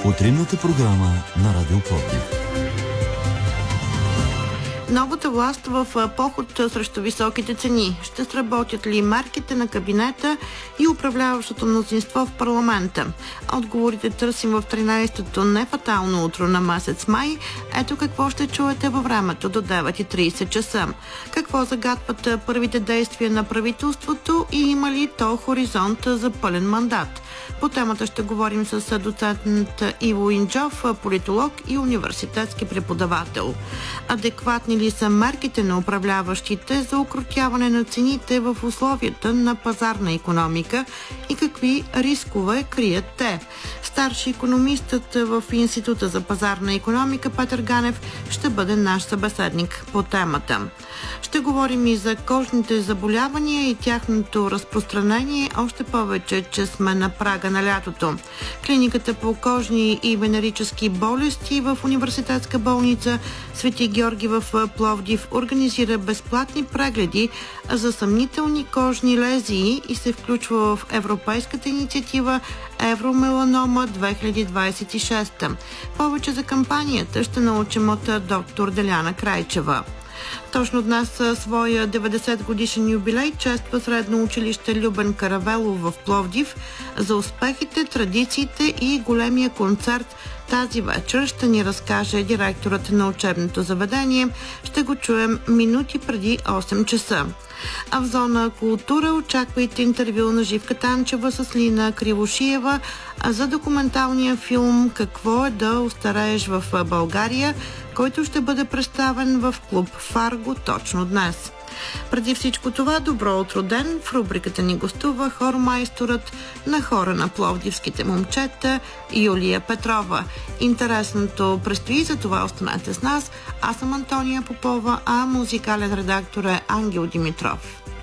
Утринната програма на Радио Пловдив. Новата власт в поход срещу високите цени. Ще сработят ли марките на кабинета и управляващото мнозинство в парламента? Отговорите търсим в 13-то нефатално утро на месец май. Ето какво ще чуете във времето до 9:30 часа. Какво загатват първите действия на правителството и има ли то хоризонт за пълен мандат? По темата ще говорим с доцент Иво Инджов, политолог и университетски преподавател. Адекватни ли са мерките на управляващите за укротяване на цените в условията на пазарна икономика и какви рискове крият те? Старши икономистът в Института за пазарна икономика Петър Ганев ще бъде наш събеседник по темата. Ще говорим и за кожните заболявания и тяхното разпространение, още повече, че сме на прага на лятото. Клиниката по кожни и венерически болести в университетска болница Свети Георги в Пловдив организира безплатни прегледи за съмнителни кожни лезии и се включва в европейската инициатива Евромеланома 2026. Повече за кампанията ще научим от доктор Деляна Крайчева. Точно днес своя 90-годишен юбилей чества средно училище Любен Каравелов в Пловдив. За успехите, традициите и големия концерт тази вечер ще ни разкаже директорът на учебното заведение. Ще го чуем минути преди 8 часа. А в зона култура очаквайте интервю на Живка Танчева с Лина Кривошиева за документалния филм «Какво е да остарееш в България», който ще бъде представен в клуб Фарго точно днес. Преди всичко това, добро утро ден! В рубриката ни гостува хормайсторът на хора на пловдивските момчета Юлия Петрова. Интересното предстои, за това останете с нас. Аз съм Антония Попова, а музикален редактор е Ангел Димитров.